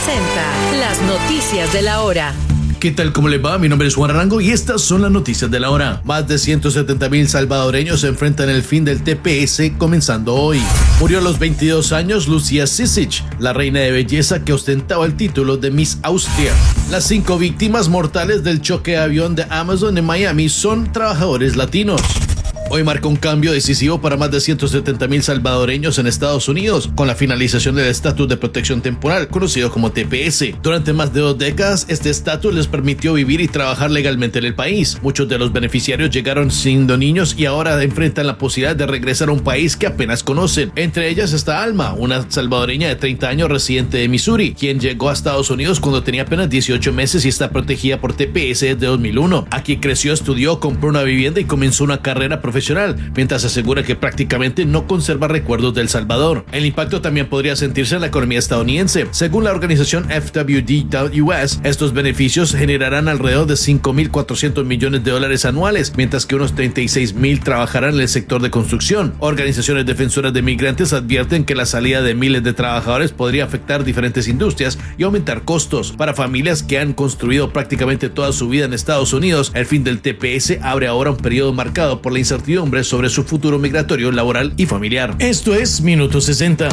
presenta las noticias de la hora. ¿Qué tal? ¿Cómo les va? Mi nombre es Juan Arango y estas son las noticias de la hora. Más de 170,000 salvadoreños se enfrentan el fin del TPS comenzando hoy. Murió a los 22 años Lucia Sisic, la reina de belleza que ostentaba el título de Miss Austria. Las 5 víctimas mortales del choque de avión de Amazon en Miami son trabajadores latinos. Hoy marca un cambio decisivo para más de 170,000 salvadoreños en Estados Unidos, con la finalización del estatus de protección temporal, conocido como TPS. Durante más de 2 décadas, este estatus les permitió vivir y trabajar legalmente en el país. Muchos de los beneficiarios llegaron siendo niños y ahora enfrentan la posibilidad de regresar a un país que apenas conocen. Entre ellas está Alma, una salvadoreña de 30 años residente de Missouri, quien llegó a Estados Unidos cuando tenía apenas 18 meses y está protegida por TPS desde 2001. Aquí creció, estudió, compró una vivienda y comenzó una carrera profesional, mientras asegura que prácticamente no conserva recuerdos de El Salvador. El impacto también podría sentirse en la economía estadounidense. Según la organización FWD.US, estos beneficios generarán alrededor de $5,400 millones anuales, mientras que unos 36,000 trabajarán en el sector de construcción. Organizaciones defensoras de migrantes advierten que la salida de miles de trabajadores podría afectar diferentes industrias y aumentar costos. Para familias que han construido prácticamente toda su vida en Estados Unidos, el fin del TPS abre ahora un periodo marcado por la incertidumbre sobre su futuro migratorio, laboral y familiar. Esto es Minuto 60.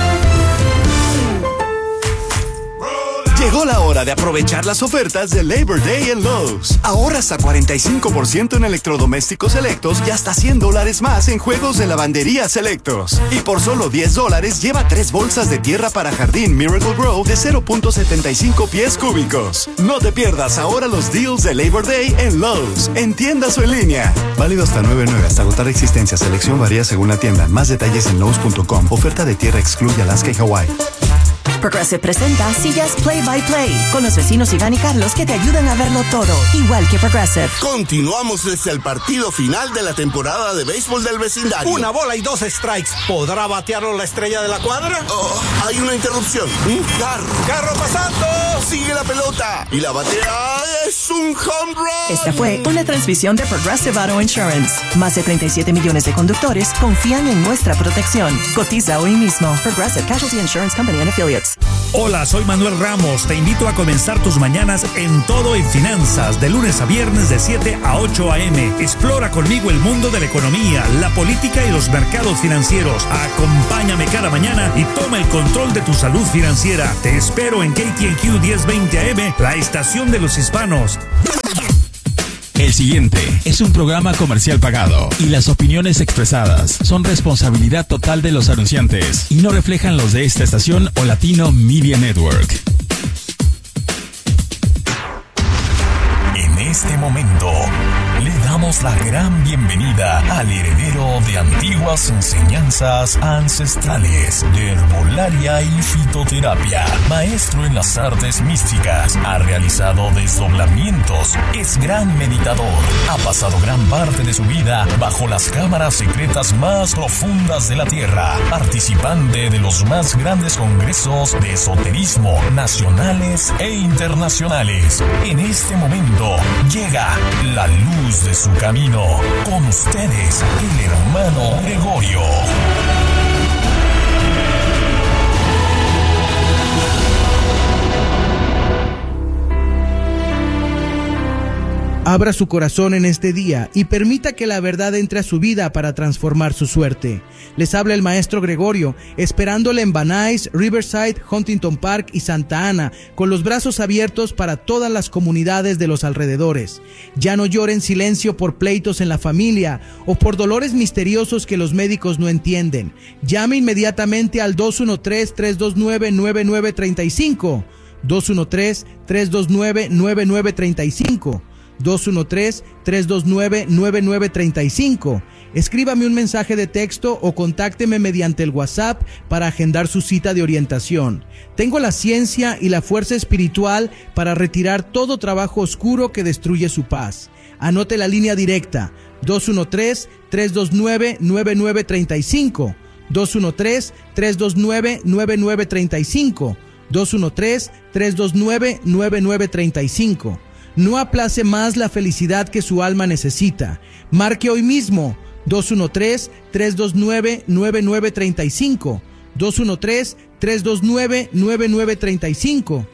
Llegó la hora de aprovechar las ofertas de Labor Day en Lowe's. Ahorra hasta 45% en electrodomésticos selectos y hasta $100 más en juegos de lavandería selectos. Y por solo $10 lleva 3 bolsas de tierra para jardín Miracle Grow de 0.75 pies cúbicos. No te pierdas ahora los deals de Labor Day en Lowe's, en tiendas o en línea. Válido hasta 9/9 hasta agotar existencia. Selección varía según la tienda. Más detalles en Lowe's.com. Oferta de tierra excluye Alaska y Hawái. Progressive presenta sillas Play by Play con los vecinos Iván y Carlos que te ayudan a verlo todo, igual que Progressive. Continuamos desde el partido final de la temporada de béisbol del vecindario. 1 bola y 2 strikes. ¿Podrá batearlo la estrella de la cuadra? Oh, hay una interrupción. Un carro pasando. Sigue la pelota y la batea es un home run. Esta fue una transmisión de Progressive Auto Insurance. Más de 37 millones de conductores confían en nuestra protección. Cotiza hoy mismo. Progressive Casualty Insurance Company and Affiliates. Hola, soy Manuel Ramos. Te invito a comenzar tus mañanas en Todo en Finanzas, de lunes a viernes de 7 a 8 a.m. Explora conmigo el mundo de la economía, la política y los mercados financieros. Acompáñame cada mañana y toma el control de tu salud financiera. Te espero en KTNQ 1020 AM, la estación de los hispanos. El siguiente es un programa comercial pagado y las opiniones expresadas son responsabilidad total de los anunciantes y no reflejan los de esta estación o Latino Media Network. En este momento le damos la gran bienvenida al heredero de antiguas enseñanzas ancestrales de herbolaria y fitoterapia, maestro en las artes místicas, ha realizado desdoblamientos, es gran meditador, ha pasado gran parte de su vida bajo las cámaras secretas más profundas de la tierra, participante de los más grandes congresos de esoterismo nacionales e internacionales. En este momento llega la luz de su camino. Con ustedes, el hermano Gregorio. Abra su corazón en este día y permita que la verdad entre a su vida para transformar su suerte. Les habla el maestro Gregorio, esperándole en Van Nuys, Riverside, Huntington Park y Santa Ana, con los brazos abiertos para todas las comunidades de los alrededores. Ya no llore en silencio por pleitos en la familia o por dolores misteriosos que los médicos no entienden. Llame inmediatamente al 213-329-9935. 213-329-9935. 213-329-9935. Escríbame un mensaje de texto o contácteme mediante el WhatsApp para agendar su cita de orientación. Tengo la ciencia y la fuerza espiritual para retirar todo trabajo oscuro que destruye su paz. Anote la línea directa 213-329-9935. 213-329-9935. 213-329-9935. No aplace más la felicidad que su alma necesita. Marque hoy mismo 213-329-9935. 213-329-9935.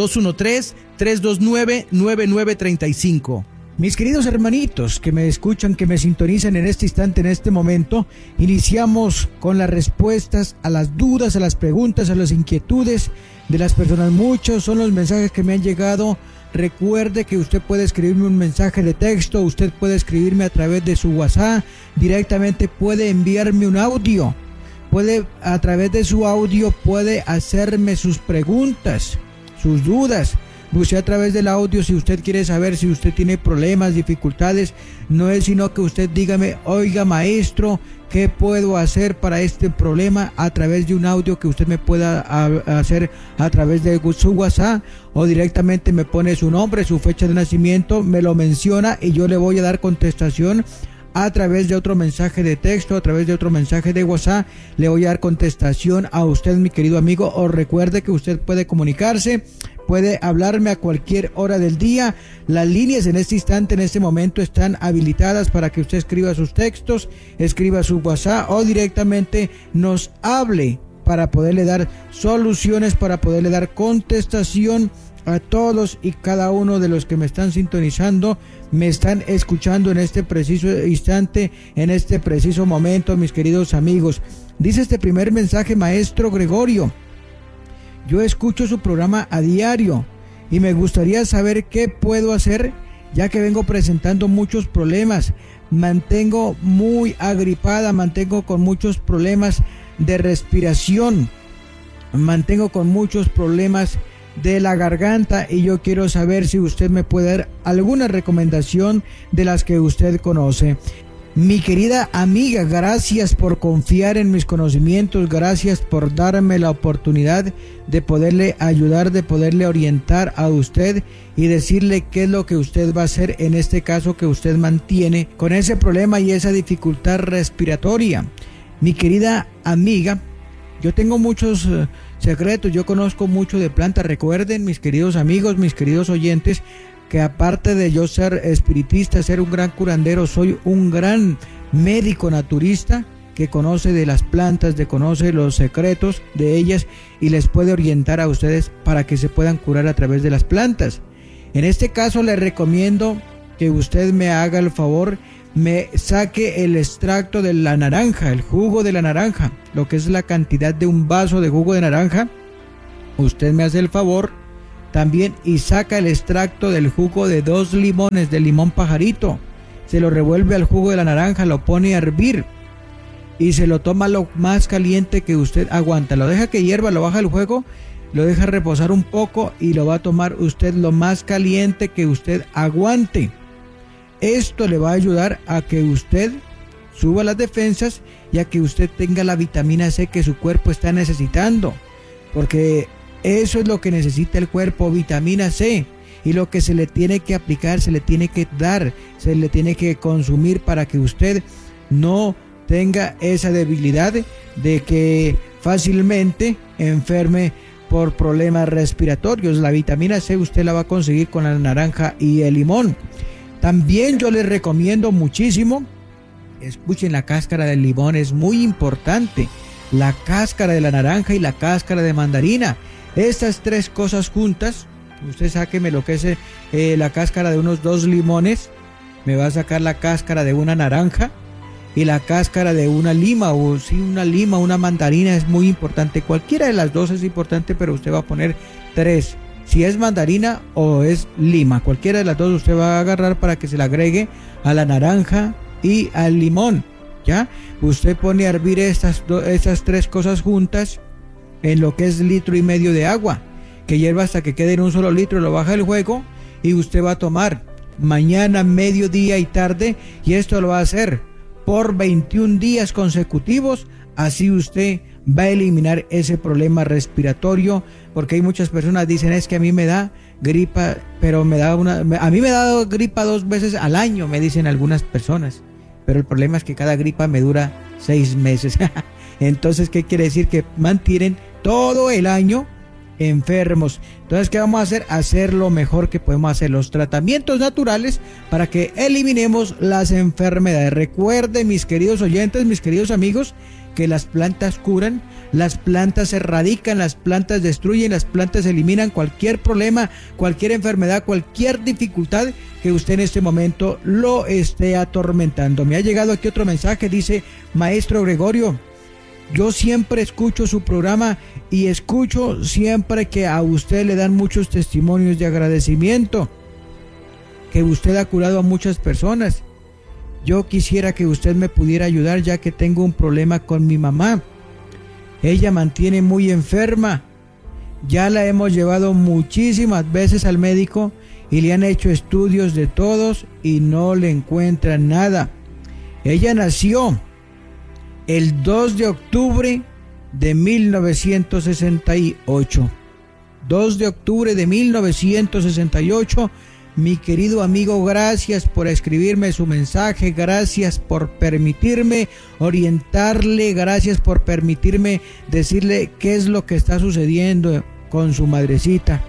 213-329-9935. Mis queridos hermanitos que me escuchan, que me sintonizan en este instante, en este momento, iniciamos con las respuestas a las dudas, a las preguntas, a las inquietudes de las personas. Muchos son los mensajes que me han llegado. Recuerde que usted puede escribirme un mensaje de texto, usted puede escribirme a través de su WhatsApp, directamente puede enviarme un audio, a través de su audio puede hacerme sus preguntas, sus dudas. Busque a través del audio si usted quiere saber, si usted tiene problemas, dificultades. No es sino que usted dígame, oiga maestro, ¿qué puedo hacer para este problema? A través de un audio que usted me pueda hacer a través de su WhatsApp, o directamente me pone su nombre, su fecha de nacimiento, me lo menciona y yo le voy a dar contestación a través de otro mensaje de texto, a través de otro mensaje de WhatsApp. Le voy a dar contestación a usted, mi querido amigo. O recuerde que usted puede comunicarse, puede hablarme a cualquier hora del día. Las líneas en este instante, en este momento, están habilitadas para que usted escriba sus textos, escriba su WhatsApp o directamente nos hable para poderle dar soluciones, para poderle dar contestación a todos y cada uno de los que me están sintonizando, me están escuchando en este preciso instante, en este preciso momento, mis queridos amigos. Dice este primer mensaje, maestro Gregorio: yo escucho su programa a diario y me gustaría saber qué puedo hacer, ya que vengo presentando muchos problemas. Mantengo muy agripada, mantengo con muchos problemas de respiración, mantengo con muchos problemas de la garganta y yo quiero saber si usted me puede dar alguna recomendación de las que usted conoce. Mi querida amiga, gracias por confiar en mis conocimientos, gracias por darme la oportunidad de poderle ayudar, de poderle orientar a usted y decirle qué es lo que usted va a hacer en este caso que usted mantiene con ese problema y esa dificultad respiratoria. Mi querida amiga, yo tengo muchos secretos, yo conozco mucho de plantas. Recuerden, mis queridos amigos, mis queridos oyentes, que aparte de yo ser espiritista, ser un gran curandero, soy un gran médico naturista que conoce de las plantas, conoce los secretos de ellas y les puede orientar a ustedes para que se puedan curar a través de las plantas. En este caso les recomiendo que usted me haga el favor, me saque el extracto de la naranja, el jugo de la naranja, lo que es la cantidad de un vaso de jugo de naranja. Usted me hace el favor también y saca el extracto del jugo de 2 limones, del limón pajarito, se lo revuelve al jugo de la naranja, lo pone a hervir y se lo toma lo más caliente que usted aguanta. Lo deja que hierva, lo baja al fuego, lo deja reposar un poco y lo va a tomar usted lo más caliente que usted aguante. Esto le va a ayudar a que usted suba las defensas y a que usted tenga la vitamina C que su cuerpo está necesitando, porque eso es lo que necesita el cuerpo, vitamina C, y lo que se le tiene que aplicar, se le tiene que dar, se le tiene que consumir para que usted no tenga esa debilidad de que fácilmente enferme por problemas respiratorios. La vitamina C usted la va a conseguir con la naranja y el limón. También yo les recomiendo muchísimo, escuchen, la cáscara del limón es muy importante, la cáscara de la naranja y la cáscara de mandarina. Estas 3 cosas juntas, usted sáqueme lo que es la cáscara de unos 2 limones, me va a sacar la cáscara de una naranja y la cáscara de una lima, o si una lima, una mandarina es muy importante. Cualquiera de las dos es importante, pero usted va a poner 3. Si es mandarina o es lima, cualquiera de las dos usted va a agarrar para que se le agregue a la naranja y al limón. ¿Ya? Usted pone a hervir estas 3 cosas juntas en lo que es 1,5 litros de agua, que hierva hasta que quede en un solo litro, lo baja el fuego y usted va a tomar mañana, mediodía y tarde, y esto lo va a hacer por 21 días consecutivos. Así usted va a eliminar ese problema respiratorio, porque hay muchas personas que dicen, es que a mí me da gripa, pero a mí me ha dado gripa 2 veces al año, me dicen algunas personas, pero el problema es que cada gripa me dura 6 meses. Entonces, ¿qué quiere decir? Que mantienen todo el año enfermos. Entonces, ¿qué vamos a hacer? Hacer lo mejor que podemos hacer, los tratamientos naturales para que eliminemos las enfermedades. Recuerden, mis queridos oyentes, mis queridos amigos, que las plantas curan, las plantas erradican, las plantas destruyen, las plantas eliminan cualquier problema, cualquier enfermedad, cualquier dificultad que usted en este momento lo esté atormentando. Me ha llegado aquí otro mensaje, dice: Maestro Gregorio, yo siempre escucho su programa y escucho siempre que a usted le dan muchos testimonios de agradecimiento, que usted ha curado a muchas personas. Yo quisiera que usted me pudiera ayudar, ya que tengo un problema con mi mamá. Ella mantiene muy enferma. Ya la hemos llevado muchísimas veces al médico y le han hecho estudios de todos y no le encuentran nada. Ella nació el 2 de octubre de 1968. 2 de octubre de 1968. Mi querido amigo, gracias por escribirme su mensaje, gracias por permitirme orientarle, gracias por permitirme decirle qué es lo que está sucediendo con su madrecita.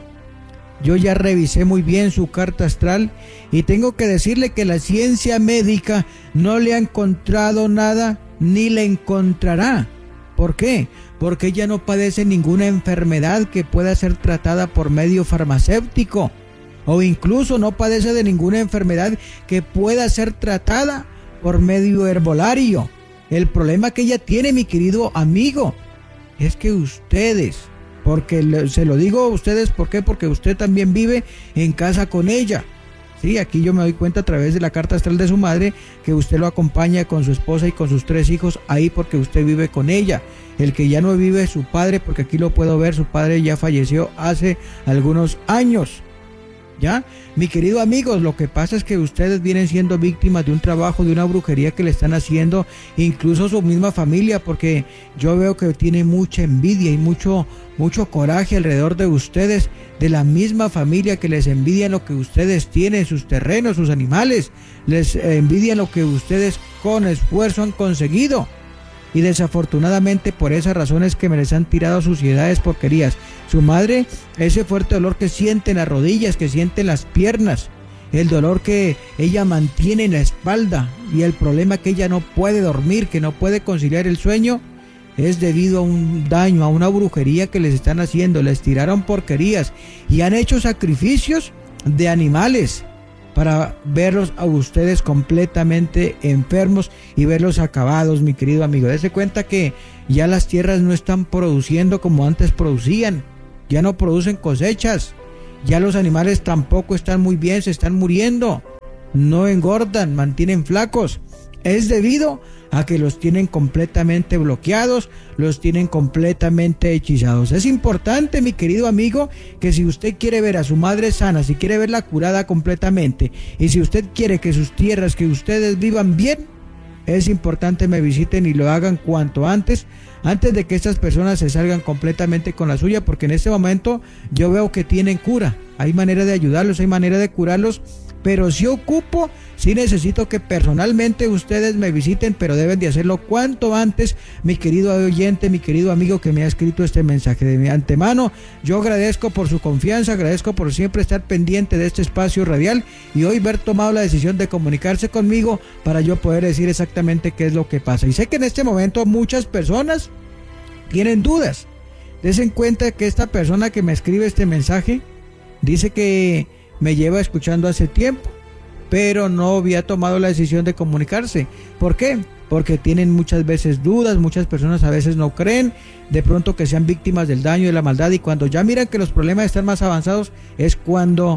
Yo ya revisé muy bien su carta astral y tengo que decirle que la ciencia médica no le ha encontrado nada ni le encontrará. ¿Por qué? Porque ella no padece ninguna enfermedad que pueda ser tratada por medio farmacéutico, o incluso no padece de ninguna enfermedad que pueda ser tratada por medio herbolario. El problema que ella tiene, mi querido amigo, es que ustedes, porque se lo digo a ustedes, ¿por qué? Porque usted también vive en casa con ella. Sí, aquí yo me doy cuenta a través de la carta astral de su madre que usted lo acompaña con su esposa y con sus 3 hijos ahí porque usted vive con ella. El que ya no vive es su padre, porque aquí lo puedo ver, su padre ya falleció hace algunos años. ¿Ya? Mi querido amigos, lo que pasa es que ustedes vienen siendo víctimas de un trabajo, de una brujería que le están haciendo incluso su misma familia, porque yo veo que tiene mucha envidia y mucho coraje alrededor de ustedes, de la misma familia que les envidian lo que ustedes tienen, sus terrenos, sus animales, les envidian lo que ustedes con esfuerzo han conseguido. Y desafortunadamente por esas razones que me les han tirado suciedades, porquerías. Su madre, ese fuerte dolor que siente en las rodillas, que siente en las piernas, el dolor que ella mantiene en la espalda y el problema que ella no puede dormir, que no puede conciliar el sueño, es debido a un daño, a una brujería que les están haciendo. Les tiraron porquerías y han hecho sacrificios de animales para verlos a ustedes completamente enfermos y verlos acabados, mi querido amigo. Dese cuenta que ya las tierras no están produciendo como antes producían, ya no producen cosechas, ya los animales tampoco están muy bien, se están muriendo, no engordan, mantienen flacos. Es debido a que los tienen completamente bloqueados, los tienen completamente hechizados. Es importante, mi querido amigo, que si usted quiere ver a su madre sana, si quiere verla curada completamente, y si usted quiere que sus tierras, que ustedes vivan bien, es importante me visiten y lo hagan cuanto antes de que estas personas se salgan completamente con la suya, porque en este momento yo veo que tienen cura, hay manera de ayudarlos, hay manera de curarlos, pero si ocupo, sí necesito que personalmente ustedes me visiten, pero deben de hacerlo cuanto antes, mi querido oyente, mi querido amigo que me ha escrito este mensaje. De mi antemano, yo agradezco por su confianza, agradezco por siempre estar pendiente de este espacio radial y hoy haber tomado la decisión de comunicarse conmigo para yo poder decir exactamente qué es lo que pasa. Y sé que en este momento muchas personas tienen dudas. Desen cuenta que esta persona que me escribe este mensaje dice que me lleva escuchando hace tiempo, pero no había tomado la decisión de comunicarse. ¿Por qué? Porque tienen muchas veces dudas, muchas personas a veces no creen, de pronto que sean víctimas del daño y de la maldad, y cuando ya miran que los problemas están más avanzados, es cuando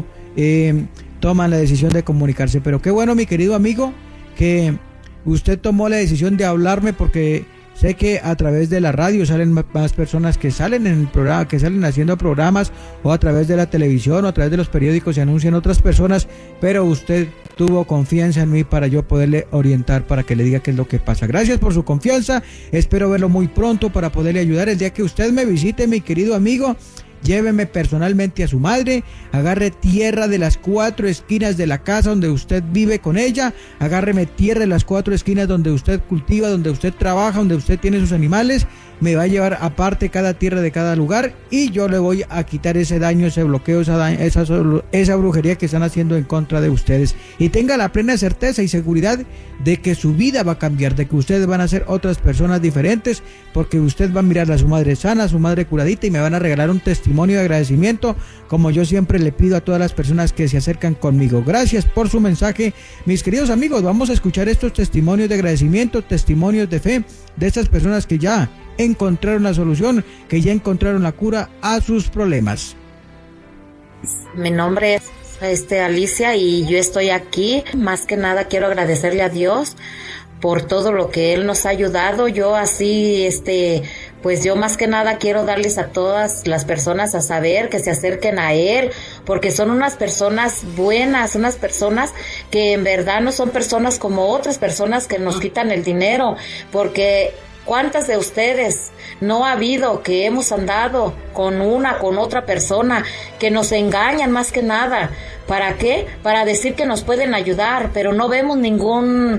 toman la decisión de comunicarse. Pero qué bueno, mi querido amigo, que usted tomó la decisión de hablarme, porque sé que a través de la radio salen más personas que salen en el programa, que salen haciendo programas, o a través de la televisión, o a través de los periódicos se anuncian otras personas, pero usted tuvo confianza en mí para yo poderle orientar, para que le diga qué es lo que pasa. Gracias por su confianza, espero verlo muy pronto para poderle ayudar el día que usted me visite, mi querido amigo. lléveme personalmente a su madre, agarre tierra de las 4 esquinas de la casa donde usted vive con ella, agárreme tierra de las 4 esquinas donde usted cultiva, donde usted trabaja, donde usted tiene sus animales, me va a llevar aparte cada tierra de cada lugar y yo le voy a quitar ese daño, ese bloqueo, esa brujería que están haciendo en contra de ustedes. Y tenga la plena certeza y seguridad de que su vida va a cambiar, de que ustedes van a ser otras personas diferentes, porque usted va a mirar a su madre sana, a su madre curadita, y me van a regalar un testimonio de agradecimiento, como yo siempre le pido a todas las personas que se acercan conmigo. Gracias por su mensaje, mis queridos amigos. Vamos a escuchar estos testimonios de agradecimiento, testimonios de fe de estas personas que ya encontraron la solución, que ya encontraron la cura a sus problemas. Mi nombre es Alicia y yo estoy aquí. Más que nada quiero agradecerle a Dios por todo lo que Él nos ha ayudado. Yo así, pues yo más que nada quiero darles a todas las personas a saber que se acerquen a Él, porque son unas personas buenas, unas personas que en verdad no son personas como otras personas que nos quitan el dinero, porque ¿cuántas de ustedes no ha habido que hemos andado con otra persona que nos engañan más que nada? ¿Para qué? Para decir que nos pueden ayudar, pero no vemos ningún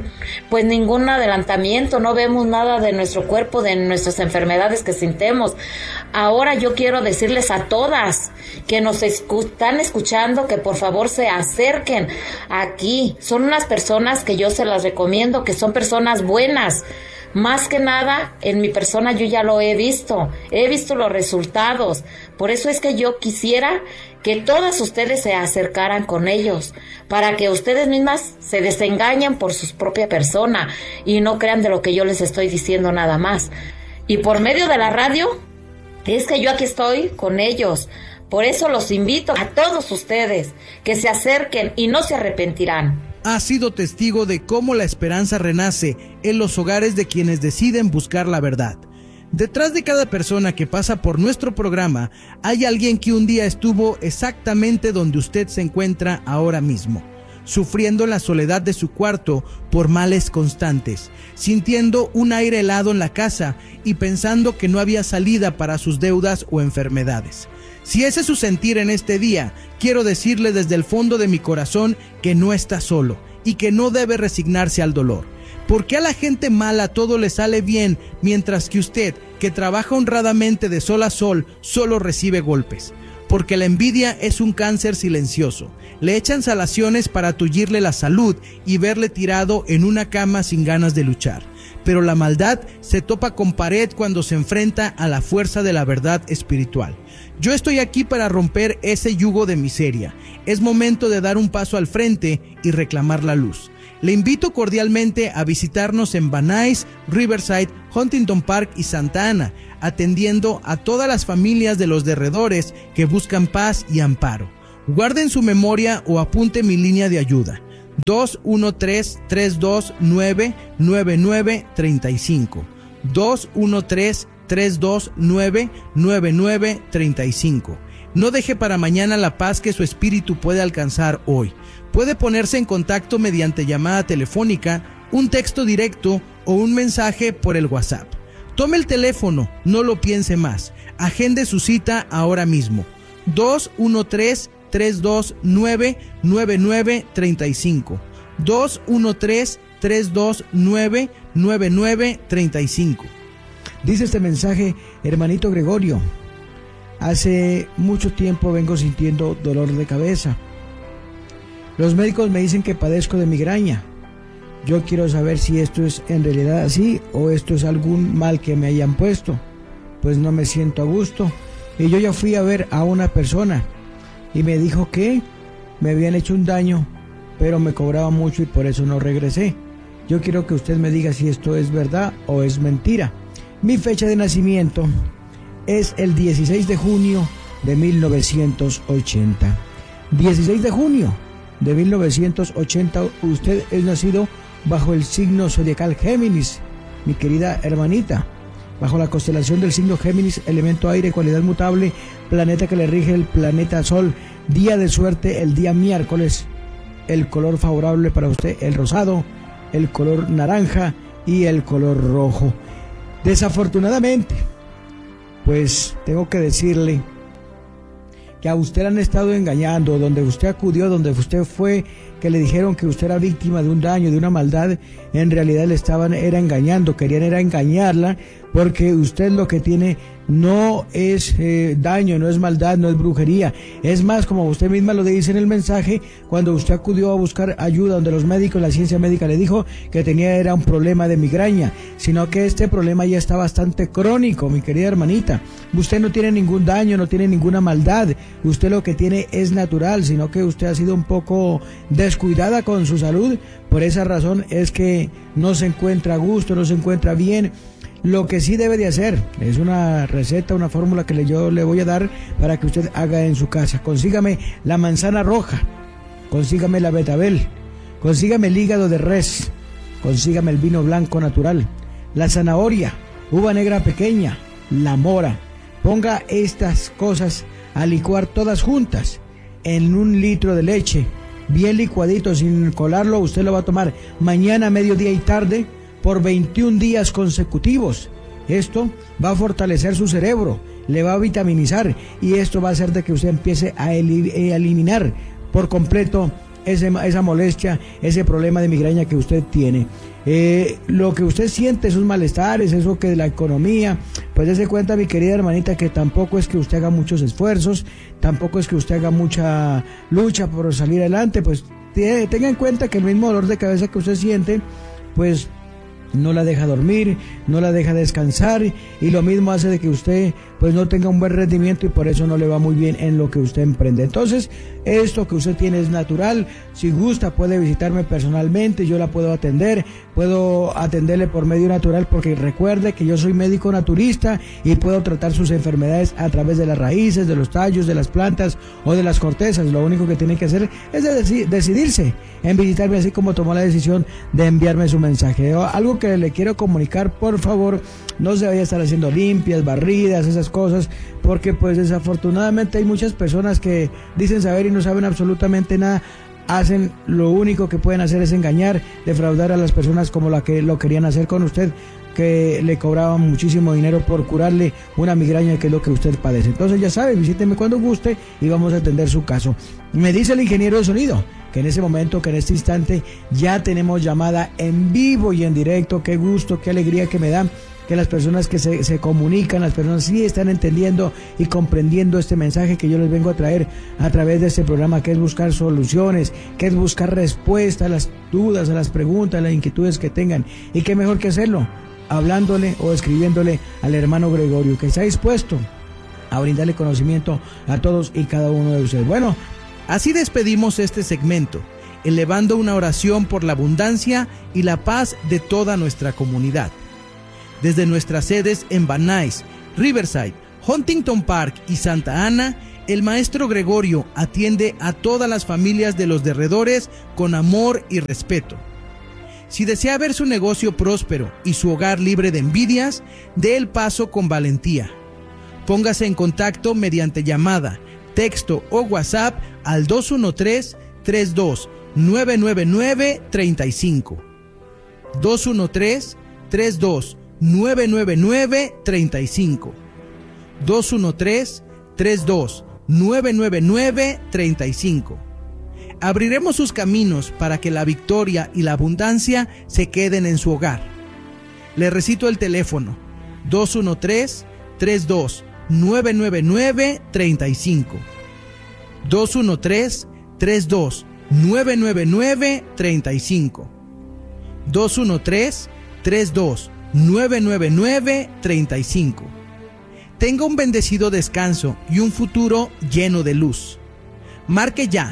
adelantamiento, no vemos nada de nuestro cuerpo, de nuestras enfermedades que sintemos. Ahora yo quiero decirles a todas que nos están escuchando que por favor se acerquen aquí. Son unas personas que yo se las recomiendo, que son personas buenas. Más que nada, en mi persona yo ya lo he visto los resultados. Por eso es que yo quisiera que todas ustedes se acercaran con ellos, para que ustedes mismas se desengañen por su propia persona y no crean de lo que yo les estoy diciendo nada más. Y por medio de la radio, es que yo aquí estoy con ellos. Por eso los invito a todos ustedes que se acerquen y no se arrepentirán. Ha sido testigo de cómo la esperanza renace en los hogares de quienes deciden buscar la verdad. Detrás de cada persona que pasa por nuestro programa, hay alguien que un día estuvo exactamente donde usted se encuentra ahora mismo, sufriendo la soledad de su cuarto por males constantes, sintiendo un aire helado en la casa y pensando que no había salida para sus deudas o enfermedades. Si ese es su sentir en este día, quiero decirle desde el fondo de mi corazón que no está solo y que no debe resignarse al dolor. ¿Por qué a la gente mala todo le sale bien, mientras que usted, que trabaja honradamente de sol a sol, solo recibe golpes? Porque la envidia es un cáncer silencioso. Le echan salaciones para tullirle la salud y verle tirado en una cama sin ganas de luchar. Pero la maldad se topa con pared cuando se enfrenta a la fuerza de la verdad espiritual. Yo estoy aquí para romper ese yugo de miseria. Es momento de dar un paso al frente y reclamar la luz. Le invito cordialmente a visitarnos en Van Nuys, Riverside, Huntington Park y Santa Ana, atendiendo a todas las familias de los derredores que buscan paz y amparo. Guarden su memoria o apunte mi línea de ayuda: 213-329-9935. 213-329-9935. No deje para mañana la paz que su espíritu puede alcanzar hoy. Puede ponerse en contacto mediante llamada telefónica, un texto directo o un mensaje por el WhatsApp. Tome el teléfono, no lo piense más. Agende su cita ahora mismo. 213-329-9935. 213-329-9935. Dice este mensaje: hermanito Gregorio, hace mucho tiempo vengo sintiendo dolor de cabeza. Los médicos me dicen que padezco de migraña. Yo quiero saber si esto es en realidad así o esto es algún mal que me hayan puesto. Pues no me siento a gusto. Y yo ya fui a ver a una persona y me dijo que me habían hecho un daño, pero me cobraba mucho y por eso no regresé. Yo quiero que usted me diga si esto es verdad o es mentira. Mi fecha de nacimiento es el 16 de junio de 1980. 16 de junio de 1980, usted es nacido bajo el signo zodiacal Géminis, mi querida hermanita. Bajo la constelación del signo Géminis, elemento aire, cualidad mutable, planeta que le rige el planeta Sol. Día de suerte, el día miércoles. El color favorable para usted, el rosado, el color naranja y el color rojo. Desafortunadamente, pues tengo que decirle que a usted le han estado engañando, donde usted acudió, donde usted fue, que le dijeron que usted era víctima de un daño, de una maldad, en realidad le estaban engañando, querían engañarla, porque usted lo que tiene no es daño, no es maldad, no es brujería. Es más, como usted misma lo dice en el mensaje, cuando usted acudió a buscar ayuda donde los médicos, la ciencia médica le dijo que era un problema de migraña, sino que este problema ya está bastante crónico, mi querida hermanita. Usted no tiene ningún daño, no tiene ninguna maldad, usted lo que tiene es natural, sino que usted ha sido un poco descuidada con su salud. Por esa razón es que no se encuentra a gusto, no se encuentra bien. Lo que sí debe de hacer es una receta, una fórmula que yo le voy a dar para que usted haga en su casa. Consígame la manzana roja, consígame la betabel, consígame el hígado de res, consígame el vino blanco natural, la zanahoria, uva negra pequeña, la mora. Ponga estas cosas a licuar todas juntas en 1 litro de leche, bien licuadito, sin colarlo. Usted lo va a tomar mañana, mediodía y tarde por 21 días consecutivos. Esto va a fortalecer su cerebro, le va a vitaminizar, y esto va a hacer de que usted empiece a eliminar por completo esa molestia, ese problema de migraña que usted tiene. Lo que usted siente, esos malestares, eso que de la economía, pues dése cuenta, mi querida hermanita, que tampoco es que usted haga muchos esfuerzos, tampoco es que usted haga mucha lucha por salir adelante. Pues tenga en cuenta que el mismo dolor de cabeza que usted siente, pues no la deja dormir, no la deja descansar, y lo mismo hace de que usted pues no tenga un buen rendimiento, y por eso no le va muy bien en lo que usted emprende. Entonces, esto que usted tiene es natural. Si gusta, puede visitarme personalmente, yo la puedo atender, puedo atenderle por medio natural, porque recuerde que yo soy médico naturista y puedo tratar sus enfermedades a través de las raíces, de los tallos, de las plantas o de las cortezas. Lo único que tiene que hacer es decidirse en visitarme, así como tomó la decisión de enviarme su mensaje. Algo que le quiero comunicar: por favor, no se vaya a estar haciendo limpias, barridas, esas cosas, porque pues desafortunadamente hay muchas personas que dicen saber y no saben absolutamente nada. Hacen lo único que pueden hacer es engañar, defraudar a las personas, como la que lo querían hacer con usted, que le cobraban muchísimo dinero por curarle una migraña, que es lo que usted padece. Entonces ya sabe, visíteme cuando guste y vamos a atender su caso. Me dice el ingeniero de sonido que en ese momento, que en este instante ya tenemos llamada en vivo y en directo. Qué gusto, qué alegría que me da que las personas que se comunican, las personas sí están entendiendo y comprendiendo este mensaje que yo les vengo a traer a través de este programa, que es buscar soluciones, que es buscar respuestas a las dudas, a las preguntas, a las inquietudes que tengan. Y qué mejor que hacerlo hablándole o escribiéndole al hermano Gregorio, que está dispuesto a brindarle conocimiento a todos y cada uno de ustedes. Bueno, así despedimos este segmento, elevando una oración por la abundancia y la paz de toda nuestra comunidad. Desde nuestras sedes en Van Nuys, Riverside, Huntington Park y Santa Ana, el maestro Gregorio atiende a todas las familias de los derredores con amor y respeto. Si desea ver su negocio próspero y su hogar libre de envidias, dé el paso con valentía. Póngase en contacto mediante llamada, texto o WhatsApp al 213-32-999-35. 213-32-999-35. 213-32-999-35. Abriremos sus caminos para que la victoria y la abundancia se queden en su hogar. Le recito el teléfono: 213-32-999-35. 213-32-999-35. 213-32-999-35. Tenga un bendecido descanso y un futuro lleno de luz. Marque ya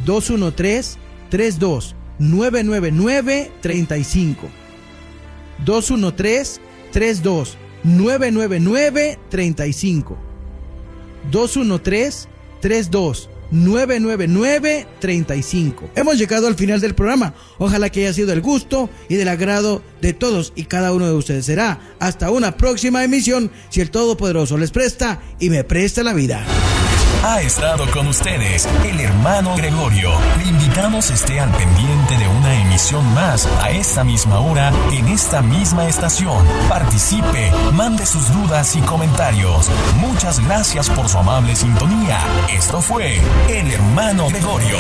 213-32-999-35. 213-32-999-35. 213-32-999-35. Hemos llegado al final del programa. Ojalá que haya sido del gusto y del agrado de todos y cada uno de ustedes. Será hasta una próxima emisión, si el Todopoderoso les presta y me presta la vida. Ha estado con ustedes el hermano Gregorio. Le invitamos esté al pendiente de una emisión más a esta misma hora en esta misma estación. Participe, mande sus dudas y comentarios. Muchas gracias por su amable sintonía. Esto fue el hermano Gregorio.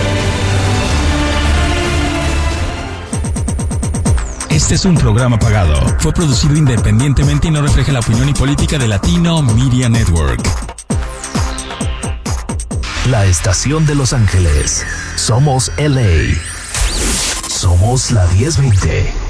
Este es un programa pagado. Fue producido independientemente y no refleja la opinión y política de Latino Media Network. La estación de Los Ángeles. Somos LA. Somos la 1020.